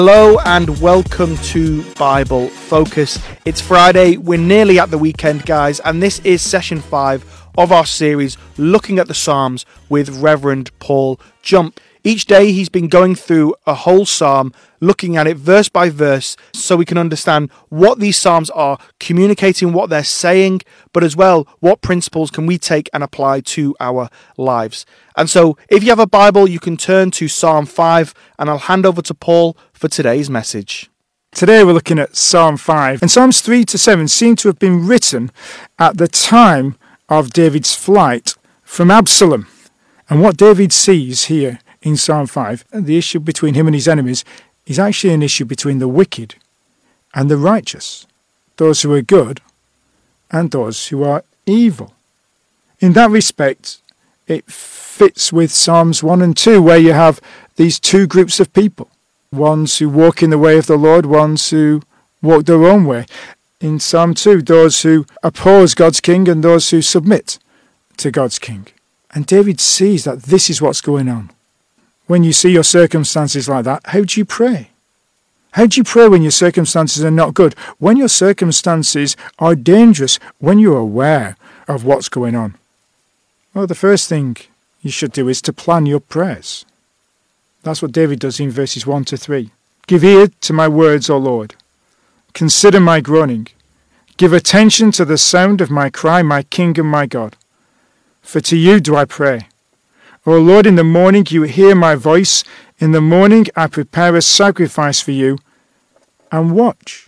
Hello and welcome to Bible Focus. It's Friday, we're nearly at the weekend, guys, and this is session 5 of our series looking at the Psalms with Reverend Paul Jump. Each day he's been going through a whole psalm, looking at it verse by verse so we can understand what these psalms are, communicating what they're saying, but as well, what principles can we take and apply to our lives. And so if you have a Bible, you can turn to Psalm 5, and I'll hand over to Paul for today's message. Today we're looking at Psalm 5, and Psalms 3 to 7 seem to have been written at the time of David's flight from Absalom. And what David sees here in Psalm 5, the issue between him and his enemies, is actually an issue between the wicked and the righteous, those who are good and those who are evil. In that respect, it fits with Psalms 1 and 2, where you have these two groups of people, ones who walk in the way of the Lord, ones who walk their own way. In Psalm 2, those who oppose God's king and those who submit to God's king. And David sees that this is what's going on. When you see your circumstances like that, how do you pray? How do you pray when your circumstances are not good? When your circumstances are dangerous? When you're aware of what's going on? Well, the first thing you should do is to plan your prayers. That's what David does in verses 1 to 3. Give ear to my words, O Lord. Consider my groaning. Give attention to the sound of my cry, my King and my God. For to you do I pray. O Lord, in the morning you hear my voice. In the morning I prepare a sacrifice for you and watch.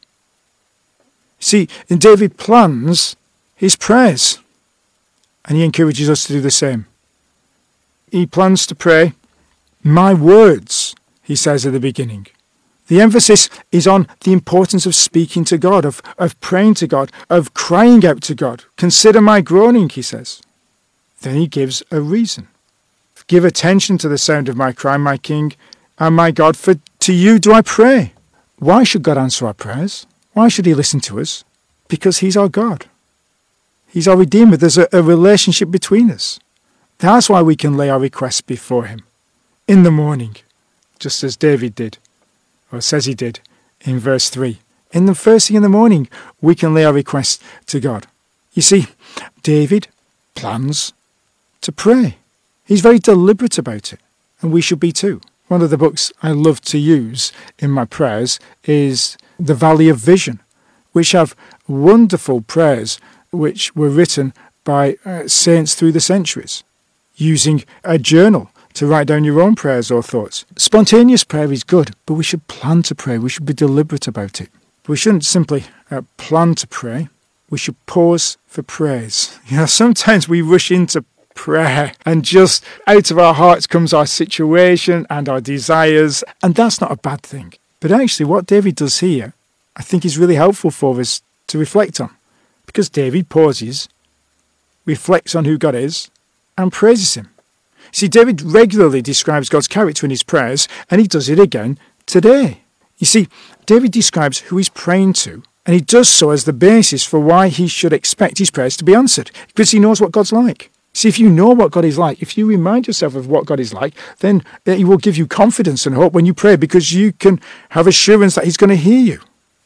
See, David plans his prayers, and he encourages us to do the same. He plans to pray, my words, he says at the beginning. The emphasis is on the importance of speaking to God, of praying to God, of crying out to God. Consider my groaning, he says. Then he gives a reason. Give attention to the sound of my cry, my King and my God, for to you do I pray. Why should God answer our prayers? Why should he listen to us? Because he's our God. He's our Redeemer. There's a relationship between us. That's why we can lay our requests before him in the morning, just as David did, or says he did in verse 3. In the first thing in the morning, we can lay our requests to God. You see, David plans to pray. He's very deliberate about it, and we should be too. One of the books I love to use in my prayers is The Valley of Vision, which have wonderful prayers which were written by saints through the centuries, using a journal to write down your own prayers or thoughts. Spontaneous prayer is good, but we should plan to pray. We should be deliberate about it. We shouldn't simply plan to pray. We should pause for praise. Sometimes we rush into prayer and just out of our hearts comes our situation and our desires, and that's not a bad thing. But actually what David does here, I think is really helpful for us to reflect on, because David pauses, reflects on who God is, and praises him. See, David regularly describes God's character in his prayers, and he does it again today. You see, David describes who he's praying to, and he does so as the basis for why he should expect his prayers to be answered, because he knows what God's like. See, if you know what God is like, if you remind yourself of what God is like, then he will give you confidence and hope when you pray, because you can have assurance that he's going to hear you.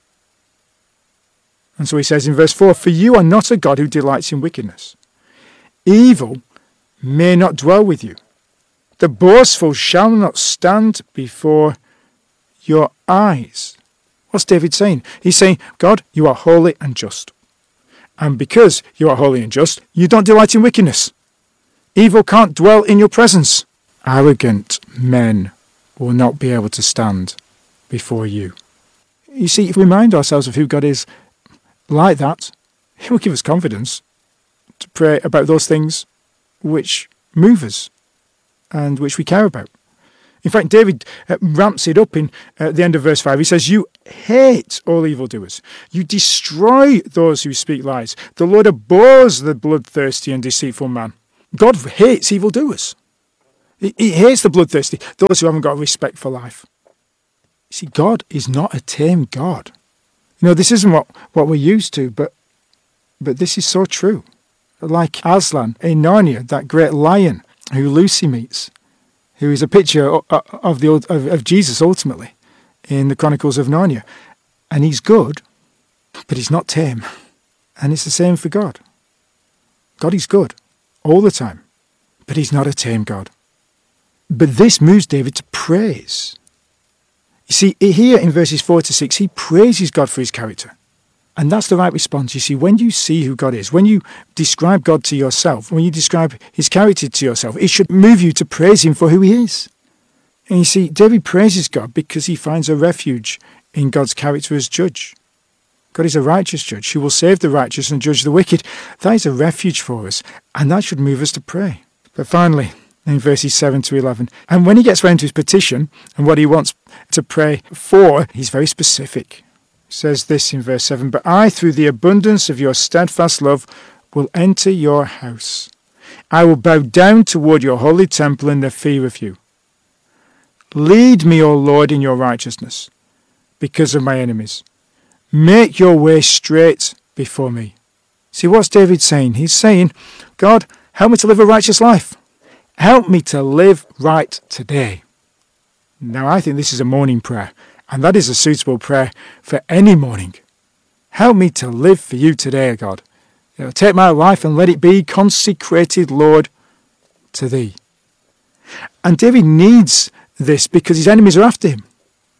And so he says in verse 4, for you are not a God who delights in wickedness. Evil may not dwell with you. The boastful shall not stand before your eyes. What's David saying? He's saying, God, you are holy and just. And because you are holy and just, you don't delight in wickedness. Evil can't dwell in your presence. Arrogant men will not be able to stand before you. You see, if we remind ourselves of who God is like that, he will give us confidence to pray about those things which move us and which we care about. In fact, David ramps it up in the end of verse 5. He says, you hate all evildoers. You destroy those who speak lies. The Lord abhors the bloodthirsty and deceitful man. God hates evildoers. He hates the bloodthirsty, those who haven't got respect for life. You see, God is not a tame God. This isn't what we're used to, but this is so true. Like Aslan in Narnia, that great lion who Lucy meets, who is a picture of Jesus ultimately in the Chronicles of Narnia. And he's good, but he's not tame. And it's the same for God. God is good all the time, but he's not a tame God. But this moves David to praise. You see, here in verses 4 to 6, he praises God for his character. And that's the right response. You see, when you see who God is, when you describe God to yourself, when you describe his character to yourself, it should move you to praise him for who he is. And you see, David praises God because he finds a refuge in God's character as judge. God is a righteous judge who will save the righteous and judge the wicked. That is a refuge for us, and that should move us to pray. But finally, in verses 7 to 11, and when he gets round to his petition and what he wants to pray for, he's very specific. He says this in verse 7, "But I, through the abundance of your steadfast love, will enter your house. I will bow down toward your holy temple in the fear of you. Lead me, O Lord, in your righteousness, because of my enemies. Make your way straight before me." See, what's David saying? He's saying, God, help me to live a righteous life. Help me to live right today. Now, I think this is a morning prayer, and that is a suitable prayer for any morning. Help me to live for you today, God. Take my life and let it be consecrated, Lord, to thee. And David needs this because his enemies are after him.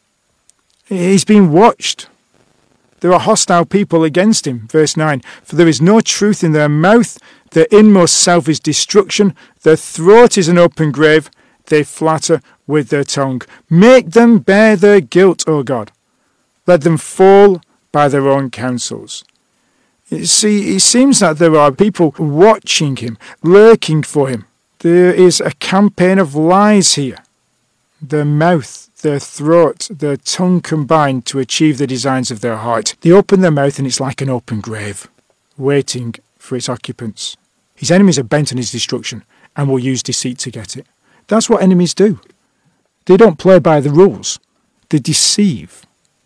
He's being watched. There are hostile people against him. Verse 9, "For there is no truth in their mouth. Their inmost self is destruction. Their throat is an open grave. They flatter with their tongue. Make them bear their guilt, O God. Let them fall by their own counsels." You see, it seems that there are people watching him, lurking for him. There is a campaign of lies here. Their mouth, their throat, their tongue combine to achieve the designs of their heart. They open their mouth and it's like an open grave, waiting for its occupants. His enemies are bent on his destruction and will use deceit to get it. That's what enemies do. They don't play by the rules. They deceive.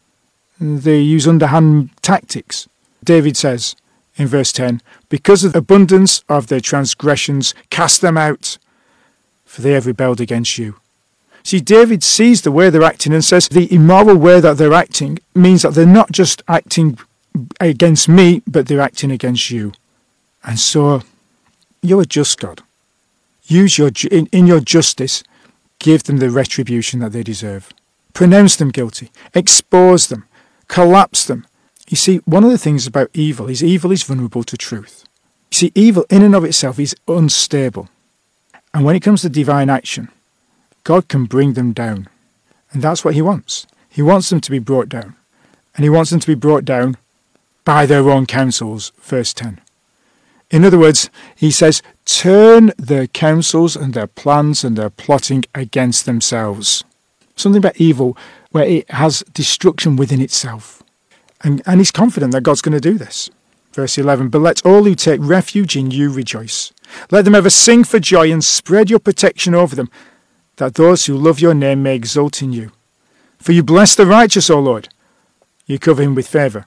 They use underhand tactics. David says in verse 10, "Because of the abundance of their transgressions, cast them out, for they have rebelled against you." See, David sees the way they're acting and says the immoral way that they're acting means that they're not just acting against me, but they're acting against you. And so, you're a just God. Use in your justice, give them the retribution that they deserve. Pronounce them guilty. Expose them. Collapse them. You see, one of the things about evil is vulnerable to truth. You see, evil in and of itself is unstable. And when it comes to divine action, God can bring them down. And that's what he wants. He wants them to be brought down. And he wants them to be brought down by their own counsels, verse 10. In other words, he says, turn their counsels and their plans and their plotting against themselves. Something about evil where it has destruction within itself. And he's confident that God's going to do this. Verse 11, "But let all who take refuge in you rejoice. Let them ever sing for joy and spread your protection over them, that those who love your name may exult in you. For you bless the righteous, O Lord. You cover him with favour,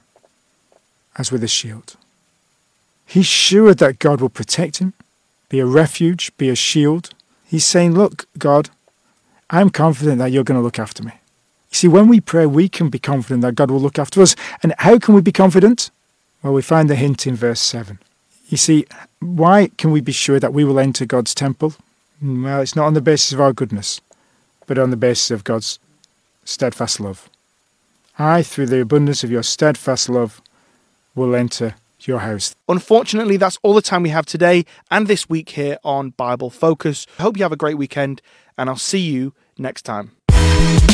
as with a shield." He's sure that God will protect him, be a refuge, be a shield. He's saying, look, God, I'm confident that you're going to look after me. You see, when we pray, we can be confident that God will look after us. And how can we be confident? Well, we find the hint in verse 7. You see, why can we be sure that we will enter God's temple? Well, it's not on the basis of our goodness, but on the basis of God's steadfast love. I, through the abundance of your steadfast love, will enter your house. Unfortunately, that's all the time we have today and this week here on Bible Focus. I hope you have a great weekend, and I'll see you next time.